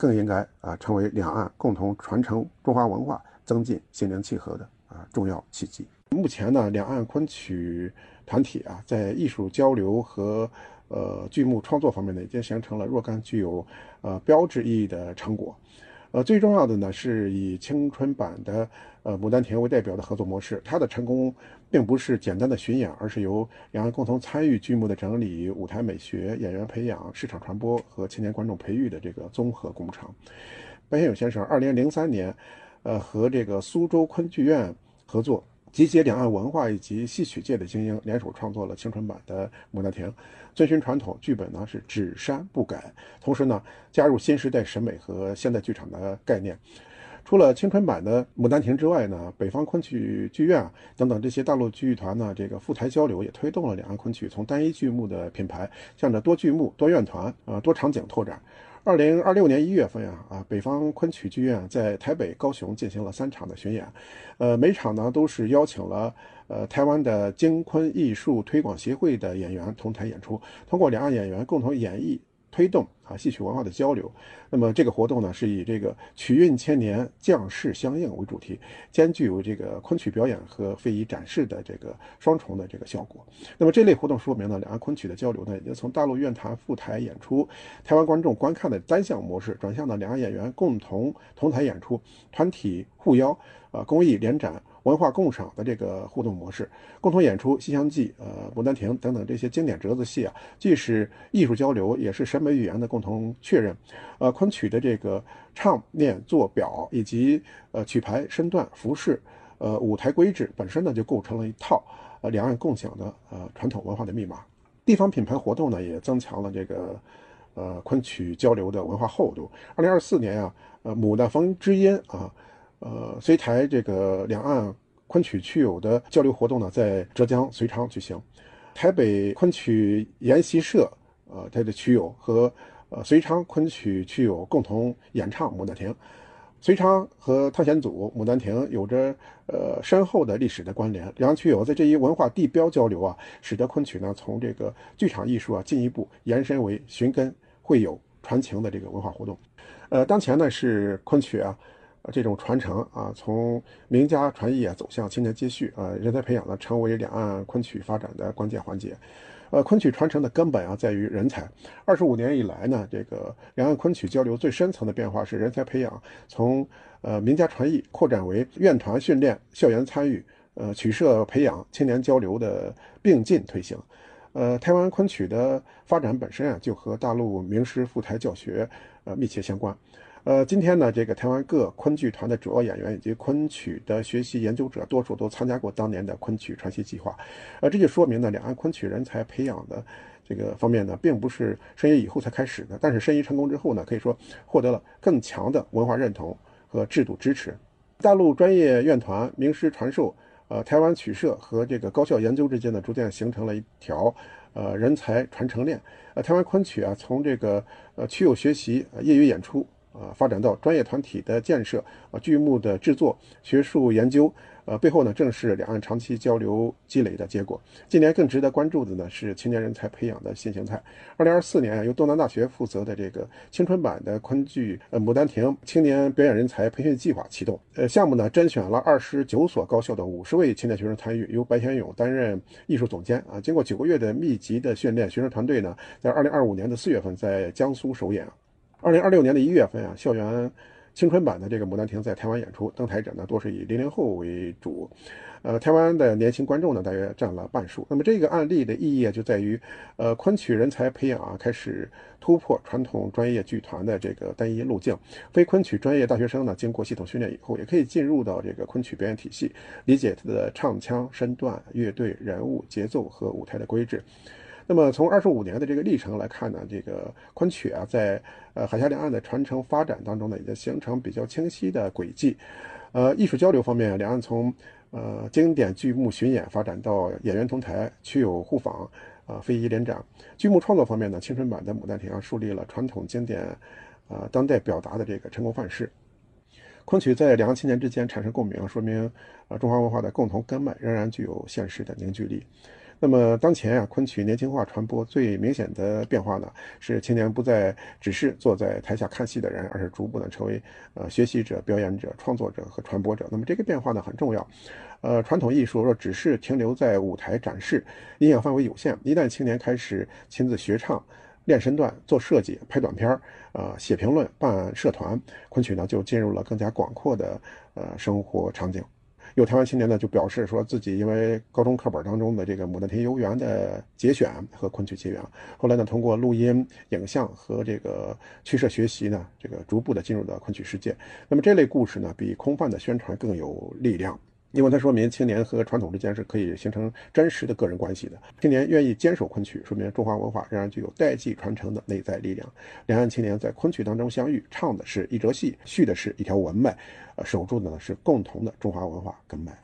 更应该成为两岸共同传承中华文化、增进心灵契合的重要契机。目前呢，两岸昆曲团体在艺术交流和剧目创作方面呢，已经形成了若干具有标志意义的成果。最重要的呢，是以青春版的《牡丹亭》为代表的合作模式。它的成功并不是简单的巡演，而是由两岸共同参与剧目的整理、舞台美学、演员培养、市场传播和青年观众培育的这个综合工程。白先勇先生2003年和这个苏州昆剧院合作，集结两岸文化以及戏曲界的精英，联手创作了青春版的《牡丹亭》，遵循传统，剧本呢是只删不改，同时呢加入新时代审美和现代剧场的概念。除了青春版的《牡丹亭》之外呢，北方昆曲剧院等等这些大陆剧团呢，这个赴台交流也推动了两岸昆曲从单一剧目的品牌向着多剧目、多院团、多场景拓展。2026年1月份北方昆曲剧院在台北、高雄进行了3场的巡演，每场呢都是邀请了台湾的京昆艺术推广协会的演员同台演出，通过两岸演员共同演绎推动戏曲文化的交流。那么这个活动呢，是以这个曲韵千年、将士相应为主题，兼具有这个昆曲表演和非遗展示的这个双重的这个效果。那么这类活动说明呢，两岸昆曲的交流呢，已经从大陆院团赴台演出、台湾观众观看的单向模式，转向了两岸演员共同同台演出、团体互邀、公益联展、文化共赏的这个互动模式。共同演出《西厢记》、牡丹亭等等这些经典折子戏既是艺术交流，也是审美语言的共同确认。昆曲的这个唱、念、做、表以及曲牌、身段、服饰、舞台规制本身呢，就构成了一套两岸共享的传统文化的密码。地方品牌活动呢，也增强了这个昆曲交流的文化厚度。2024年牡丹峰之音随台这个两岸昆曲曲友的交流活动呢，在浙江遂昌举行。台北昆曲研习社它的曲友和遂昌昆曲曲友共同演唱《牡丹亭》。遂昌和汤显祖、牡丹亭有着深厚的历史的关联，两岸曲友在这一文化地标交流使得昆曲呢从这个剧场艺术进一步延伸为寻根会友传情的这个文化活动。当前呢是昆曲这种传承从名家传艺走向青年接续人才培养呢，成为两岸昆曲发展的关键环节。昆曲传承的根本在于人才。25年以来呢，这个两岸昆曲交流最深层的变化是人才培养从名家传艺扩展为院团训练、校园参与、曲社培养、青年交流的并进推行。台湾昆曲的发展本身就和大陆名师赴台教学密切相关。今天呢，这个台湾各昆剧团的主要演员以及昆曲的学习研究者，多数都参加过当年的昆曲传习计划。这就说明呢，两岸昆曲人才培养的这个方面呢，并不是申遗以后才开始的，但是申遗成功之后呢，可以说获得了更强的文化认同和制度支持。大陆专业院团、名师传授、台湾曲社和这个高校研究之间呢，逐渐形成了一条人才传承链。台湾昆曲从这个曲友学习、业余演出。发展到专业团体的建设、剧目的制作、学术研究，背后呢正是两岸长期交流积累的结果。今年更值得关注的呢是青年人才培养的新形态。2024年由东南大学负责的这个青春版的昆剧《牡丹亭》青年表演人才培训计划启动。项目呢甄选了29所高校的50位青年学生参与，由白先勇担任艺术总监经过9个月的密集的训练，学生团队呢在2025年的4月份在江苏首演。2026年的1月份校园青春版的这个《牡丹亭》在台湾演出，登台者呢多是以00后为主，台湾的年轻观众呢大约占了半数。那么这个案例的意义就在于，昆曲人才培养开始突破传统专业剧团的这个单一路径，非昆曲专业大学生呢经过系统训练以后，也可以进入到这个昆曲表演体系，理解它的唱腔、身段、乐队、人物、节奏和舞台的规制。那么从25年的这个历程来看呢，这个昆曲在海峡两岸的传承发展当中呢，已经形成比较清晰的轨迹。艺术交流方面，两岸从经典剧目巡演发展到演员同台、曲友互访、非遗联展。剧目创作方面呢，青春版的《牡丹亭》树立了传统经典当代表达的这个成功范式。昆曲在两岸青年之间产生共鸣，说明中华文化的共同根脉仍然具有现实的凝聚力。 那么当前啊，昆曲年轻化传播最明显的变化呢，是青年不再只是坐在台下看戏的人，而是逐步呢成为学习者、表演者、创作者和传播者。那么这个变化呢很重要。传统艺术若只是停留在舞台展示，影响范围有限。一旦青年开始亲自学唱、练身段、做设计、拍短片写评论、办社团，昆曲呢就进入了更加广阔的生活场景。有台湾青年呢就表示说自己因为高中课本当中的这个《牡丹亭游园》的节选和昆曲结缘，后来呢通过录音、影像和这个趋势学习呢，这个逐步的进入到昆曲世界。那么这类故事呢比空泛的宣传更有力量。因为它说明青年和传统之间是可以形成真实的个人关系的。青年愿意坚守昆曲，说明中华文化仍然具有代际传承的内在力量。两岸青年在昆曲当中相遇，唱的是一折戏，续的是一条文脉，守住的呢是共同的中华文化根脉。